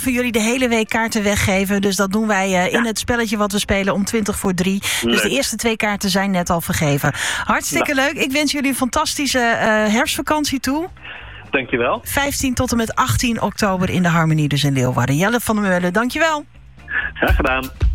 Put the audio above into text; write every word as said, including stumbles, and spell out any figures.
van jullie de hele week kaarten weggeven. Dus dat doen wij uh, ja. in het spelletje wat we spelen om twintig voor drie. Leuk. Dus de eerste twee kaarten zijn net al vergeven. Hartstikke ja. leuk. Ik wens jullie een fantastische uh, herfstvakantie toe. Dankjewel. vijftien tot en met achttien oktober in de Harmonie dus in Leeuwarden. Jelle van der Meulen, dankjewel. Graag gedaan.